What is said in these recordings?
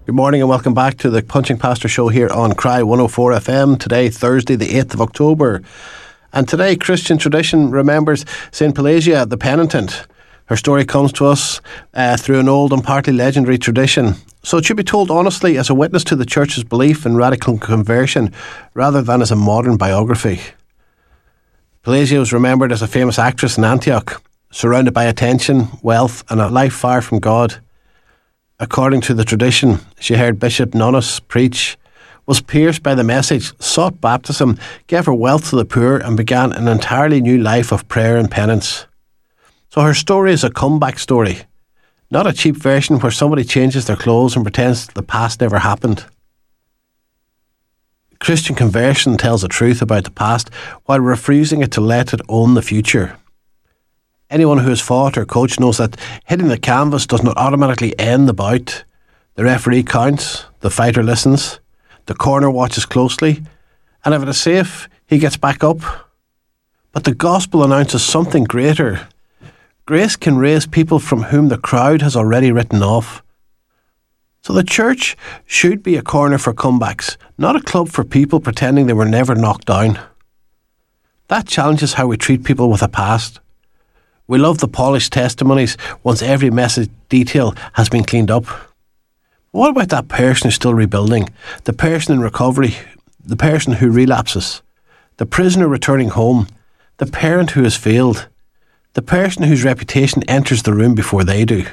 Good morning and welcome back to the Punching Pastor Show here on Cry 104 FM. Today, Thursday, the 8th of October. And today, Christian tradition remembers St. Pelagia the Penitent. Her story comes to us through an old and partly legendary tradition. So it should be told honestly as a witness to the Church's belief in radical conversion rather than as a modern biography. Pelagia was remembered as a famous actress in Antioch, surrounded by attention, wealth and a life far from God. According to the tradition, she heard Bishop Nonus preach, was pierced by the message, sought baptism, gave her wealth to the poor and began an entirely new life of prayer and penance. So her story is a comeback story, not a cheap version where somebody changes their clothes and pretends the past never happened. Christian conversion tells the truth about the past while refusing it to let it own the future. Anyone who has fought or coached knows that hitting the canvas does not automatically end the bout. The referee counts, the fighter listens, the corner watches closely, and if it is safe, he gets back up. But the gospel announces something greater. Grace can raise people from whom the crowd has already written off. So the church should be a corner for comebacks, not a club for people pretending they were never knocked down. That challenges how we treat people with a past. We love the polished testimonies once every message detail has been cleaned up. What about that person who's still rebuilding? The person in recovery? The person who relapses? The prisoner returning home? The parent who has failed? The person whose reputation enters the room before they do?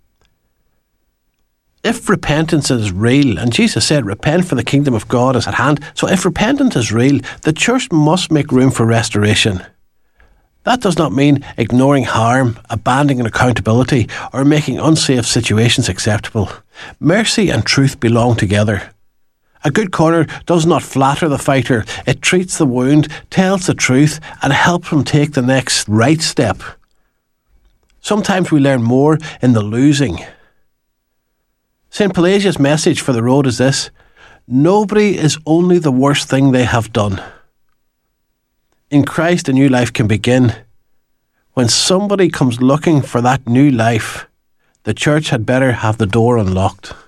If repentance is real, and Jesus said, repent for the kingdom of God is at hand, so if repentance is real, the church must make room for restoration. That does not mean ignoring harm, abandoning accountability, or making unsafe situations acceptable. Mercy and truth belong together. A good corner does not flatter the fighter. It treats the wound, tells the truth, and helps him take the next right step. Sometimes we learn more in the losing. St. Pelagia's message for the road is this: nobody is only the worst thing they have done. In Christ, a new life can begin. When somebody comes looking for that new life, the church had better have the door unlocked.